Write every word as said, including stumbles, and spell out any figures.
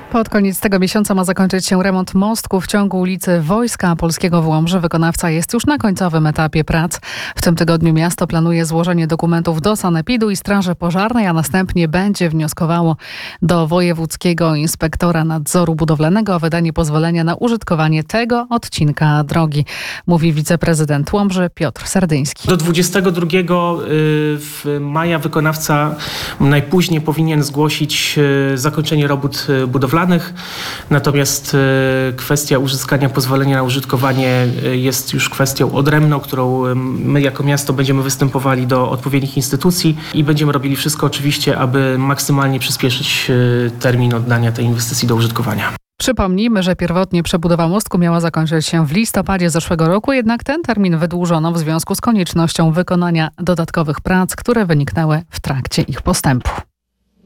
Pod koniec tego miesiąca ma zakończyć się remont mostku w ciągu ulicy Wojska Polskiego w Łomży. Wykonawca jest już na końcowym etapie prac. W tym tygodniu miasto planuje złożenie dokumentów do sanepidu i Straży Pożarnej, a następnie będzie wnioskowało do Wojewódzkiego Inspektora Nadzoru Budowlanego o wydanie pozwolenia na użytkowanie tego odcinka drogi, mówi wiceprezydent Łomży Piotr Serdyński. Do dwudziestego drugiego maja wykonawca najpóźniej powinien zgłosić zakończenie robót budowlanych. Natomiast kwestia uzyskania pozwolenia na użytkowanie jest już kwestią odrębną, którą my jako miasto będziemy występowali do odpowiednich instytucji i będziemy robili wszystko oczywiście, aby maksymalnie przyspieszyć termin oddania tej inwestycji do użytkowania. Przypomnijmy, że pierwotnie przebudowa mostku miała zakończyć się w listopadzie zeszłego roku, jednak ten termin wydłużono w związku z koniecznością wykonania dodatkowych prac, które wyniknęły w trakcie ich postępu.